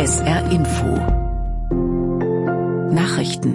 SR Info Nachrichten.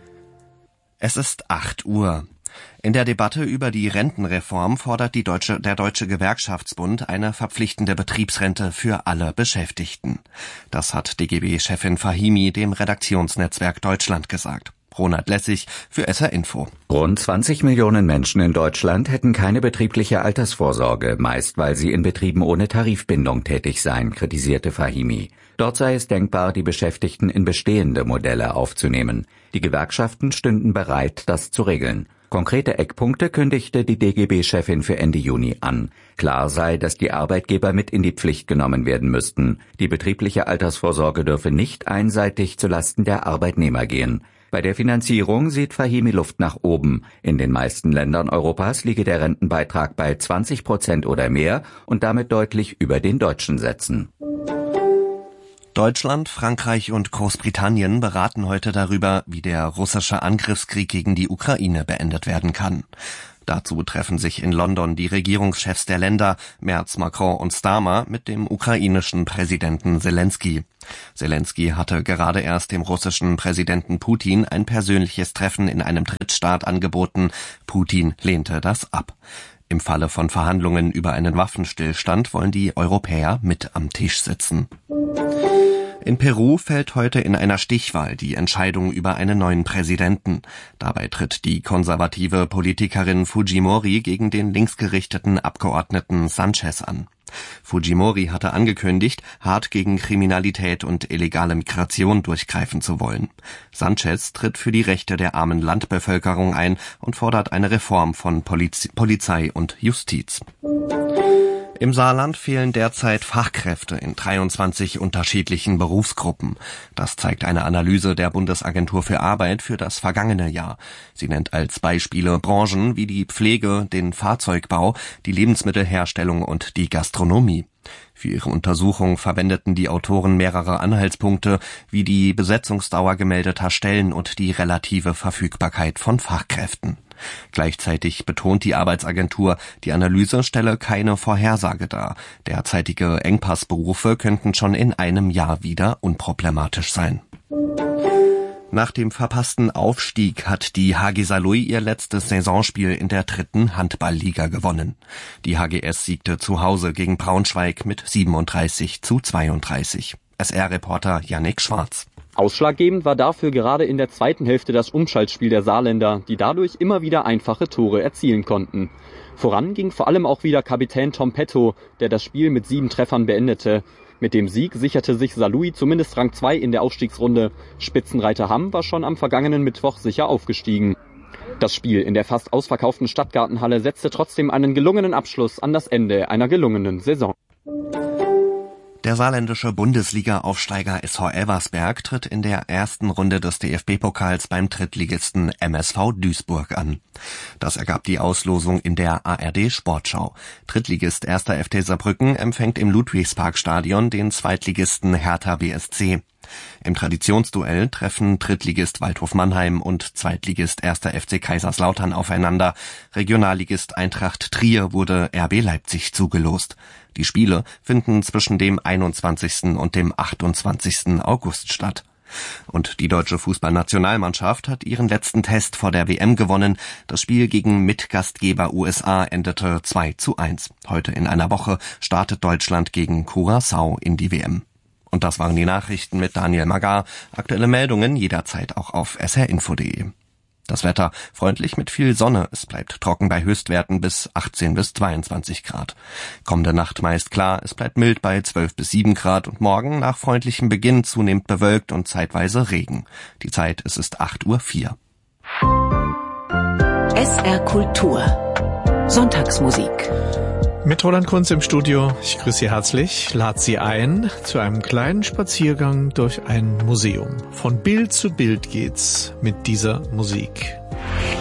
Es ist 8 Uhr. In der Debatte über die Rentenreform fordert der Deutsche Gewerkschaftsbund eine verpflichtende Betriebsrente für alle Beschäftigten. Das hat DGB-Chefin Fahimi dem Redaktionsnetzwerk Deutschland gesagt. Ronald Lessig für SR Info. Rund 20 Millionen Menschen in Deutschland hätten keine betriebliche Altersvorsorge, meist weil sie in Betrieben ohne Tarifbindung tätig seien, kritisierte Fahimi. Dort sei es denkbar, die Beschäftigten in bestehende Modelle aufzunehmen. Die Gewerkschaften stünden bereit, das zu regeln. Konkrete Eckpunkte kündigte die DGB-Chefin für Ende Juni an. Klar sei, dass die Arbeitgeber mit in die Pflicht genommen werden müssten. Die betriebliche Altersvorsorge dürfe nicht einseitig zulasten der Arbeitnehmer gehen. Bei der Finanzierung sieht Fahimi Luft nach oben. In den meisten Ländern Europas liege der Rentenbeitrag bei 20% oder mehr und damit deutlich über den deutschen Sätzen. Deutschland, Frankreich und Großbritannien beraten heute darüber, wie der russische Angriffskrieg gegen die Ukraine beendet werden kann. Dazu treffen sich in London die Regierungschefs der Länder Merz, Macron und Starmer mit dem ukrainischen Präsidenten Zelensky. Zelensky hatte gerade erst dem russischen Präsidenten Putin ein persönliches Treffen in einem Drittstaat angeboten. Putin lehnte das ab. Im Falle von Verhandlungen über einen Waffenstillstand wollen die Europäer mit am Tisch sitzen. In Peru fällt heute in einer Stichwahl die Entscheidung über einen neuen Präsidenten. Dabei tritt die konservative Politikerin Fujimori gegen den linksgerichteten Abgeordneten Sanchez an. Fujimori hatte angekündigt, hart gegen Kriminalität und illegale Migration durchgreifen zu wollen. Sanchez tritt für die Rechte der armen Landbevölkerung ein und fordert eine Reform von Polizei und Justiz. Im Saarland fehlen derzeit Fachkräfte in 23 unterschiedlichen Berufsgruppen. Das zeigt eine Analyse der Bundesagentur für Arbeit für das vergangene Jahr. Sie nennt als Beispiele Branchen wie die Pflege, den Fahrzeugbau, die Lebensmittelherstellung und die Gastronomie. Für ihre Untersuchung verwendeten die Autoren mehrere Anhaltspunkte, wie die Besetzungsdauer gemeldeter Stellen und die relative Verfügbarkeit von Fachkräften. Gleichzeitig betont die Arbeitsagentur, die Analyse stelle keine Vorhersage dar. Derzeitige Engpassberufe könnten schon in einem Jahr wieder unproblematisch sein. Nach dem verpassten Aufstieg hat die HG Saarlouis ihr letztes Saisonspiel in der 3. Handballliga gewonnen. Die HGS siegte zu Hause gegen Braunschweig mit 37:32. SR-Reporter Yannick Schwarz. Ausschlaggebend war dafür gerade in der zweiten Hälfte das Umschaltspiel der Saarländer, die dadurch immer wieder einfache Tore erzielen konnten. Voran ging vor allem auch wieder Kapitän Tom Petto, der das Spiel mit 7 Treffern beendete. Mit dem Sieg sicherte sich Saarlouis zumindest Rang 2 in der Aufstiegsrunde. Spitzenreiter Hamm war schon am vergangenen Mittwoch sicher aufgestiegen. Das Spiel in der fast ausverkauften Stadtgartenhalle setzte trotzdem einen gelungenen Abschluss an das Ende einer gelungenen Saison. Der saarländische Bundesliga-Aufsteiger SV Elversberg tritt in der ersten Runde des DFB-Pokals beim Drittligisten MSV Duisburg an. Das ergab die Auslosung in der ARD-Sportschau. Drittligist 1. FC Saarbrücken empfängt im Ludwigsparkstadion den Zweitligisten Hertha BSC. Im Traditionsduell treffen Drittligist Waldhof Mannheim und Zweitligist 1. FC Kaiserslautern aufeinander. Regionalligist Eintracht Trier wurde RB Leipzig zugelost. Die Spiele finden zwischen dem 21. und dem 28. August statt. Und die deutsche Fußballnationalmannschaft hat ihren letzten Test vor der WM gewonnen. Das Spiel gegen Mitgastgeber USA endete 2:1. Heute in einer Woche startet Deutschland gegen Curaçao in die WM. Und das waren die Nachrichten mit Daniel Magar. Aktuelle Meldungen jederzeit auch auf srinfo.de. Das Wetter freundlich mit viel Sonne. Es bleibt trocken bei Höchstwerten bis 18 bis 22 Grad. Kommende Nacht meist klar. Es bleibt mild bei 12 bis 7 Grad und morgen nach freundlichem Beginn zunehmend bewölkt und zeitweise Regen. Die Zeit, es ist 8:04 Uhr. SR Kultur. Sonntagsmusik. Mit Roland Kunz im Studio. Ich grüße Sie herzlich, lade Sie ein zu einem kleinen Spaziergang durch ein Museum. Von Bild zu Bild geht's mit dieser Musik.